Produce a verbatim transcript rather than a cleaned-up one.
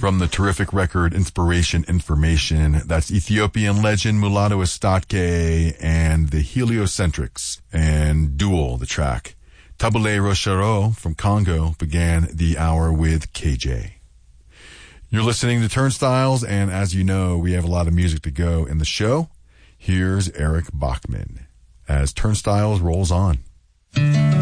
From the terrific record Inspiration Information, that's Ethiopian legend Mulatto Estatke and the Heliocentrics, and Duel, the track. Tabule Rochero from Congo began the hour with K J. You're listening to Turnstiles, and as you know, we have a lot of music to go in the show. Here's Eric Bachman as Turnstiles rolls on.